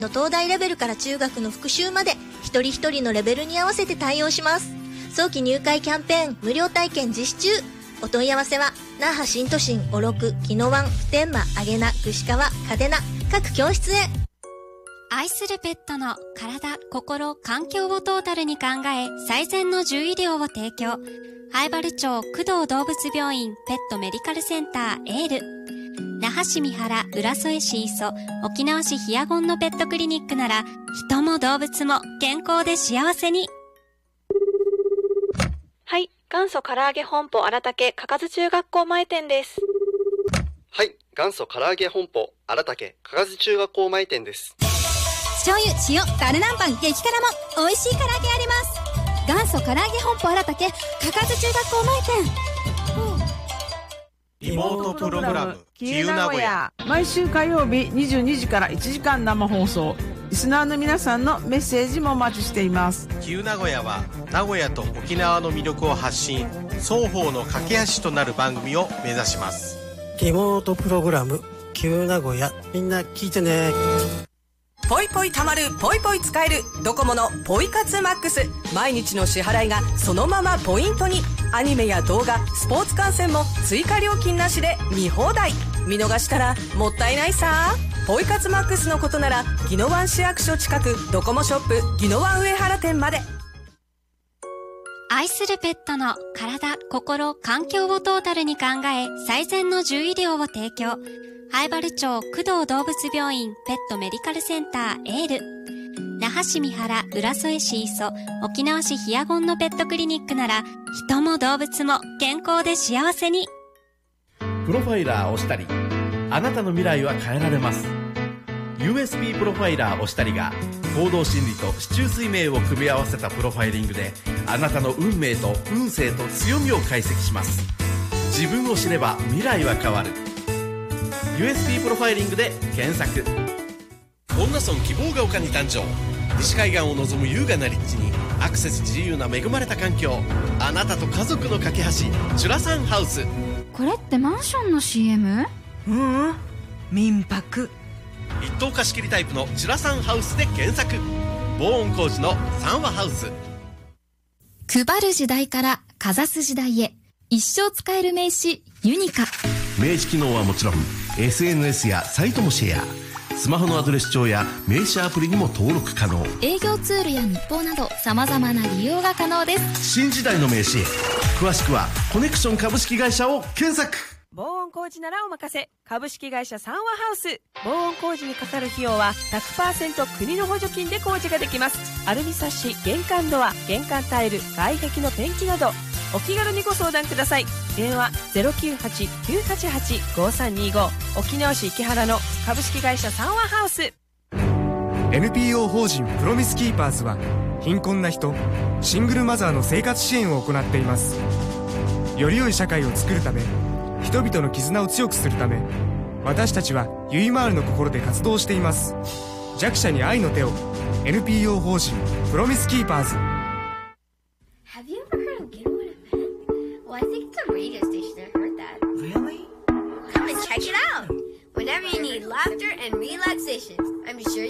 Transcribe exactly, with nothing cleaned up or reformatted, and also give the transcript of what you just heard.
の東大レベルから中学の復習まで一人一人のレベルに合わせて対応します。早期入会キャンペーン無料体験実施中。お問い合わせは那覇新都心小禄宜野湾普天間上名串川嘉手納各教室へ。 愛するペットの体、心、環境をトータルに考え最善の獣医療を提供。南風原町工藤動物病院ペットメディカルセンターエール。那覇市三原浦添市磯沖縄市ヒアゴンのペットクリニックなら人も動物も健康で幸せに。 はい、元祖唐揚げ本舗荒竹かかず中学校前店です。 はい、元祖唐揚げ本舗荒竹かかず中学校前店です。 醤油、塩、ダルナンパン、激辛も美味しい唐揚げあります。元祖唐揚げ本舗荒竹かかず中学校前店。 リモートプログラムキユ名古屋、毎週火曜日にじゅうにじからいちじかん生放送。リスナーの皆さんのメッセージもお待ちしています。 キユ名古屋は名古屋と沖縄の魅力を発信、双方の架け橋となる番組を目指します。 リモートプログラムキユ名古屋、みんな聞いてね。 ポイポイたまる、ポイポイ使えるドコモのポイ活マックス。毎日の支払いがそのままポイントに。アニメや動画、スポーツ観戦も追加料金なしで見放題。見逃したらもったいないさ。ポイ活マックスのことなら宜野湾市役所近くドコモショップ宜野湾上原店まで。 愛するペットの体、心、環境をトータルに考え最善の獣医療を提供。南風原町工藤動物病院ペットメディカルセンターエール。那覇市三原浦添市磯沖縄市ヒアゴンのペットクリニックなら人も動物も健康で幸せに。 プロファイラー押したり、あなたの未来は変えられます。 ユーエスピー プロファイラー押したりが行動心理と四柱推命を組み合わせたプロファイリングであなたの運命と運勢と強みを解析します。自分を知れば未来は変わる。 ユーエスピー プロファイリングで検索。 恩納村希望が丘に誕生。西海岸を望む優雅な立地にアクセス自由な恵まれた環境。あなたと家族の架け橋、チュラサンハウス。 これってマンションの シーエム？ ううん、民泊。 一棟貸し切りタイプのチュラサンハウスで検索。防音工事の三和ハウス。 配る時代からかざす時代へ、一生使える名刺ユニカ。 名刺機能はもちろん エスエヌエス やサイトもシェア。スマホのアドレス帳や名刺アプリにも登録可能。 営業ツールや日報など様々な利用が可能です。 新時代の名刺へ。詳しくはコネクション株式会社を検索。 防音工事ならお任せ。株式会社三和ハウス。防音工事にかかる費用は ひゃくパーセント 国の補助金で工事ができます。アルミサッシ、玄関ドア、玄関タイル、外壁のペンキなどお気軽にご相談ください。電話 ゼロきゅうはち きゅうはちはち ごさんにご。沖縄市池原の株式会社三和ハウス。 エヌピーオー 法人プロミスキーパーズは貧困な人、シングルマザーの生活支援を行っています。より良い社会を作るため、人々の絆を強くするため、私たちはゆいまーるの心で活動しています。弱者に愛の手を。 エヌピーオー 法人プロミスキーパーズ。 Have you ever heard of Get What It Meant? Well, I think it's a radio station that heard that. Really? Come and check it out. Whenever you need laughter and relaxation, I'm sure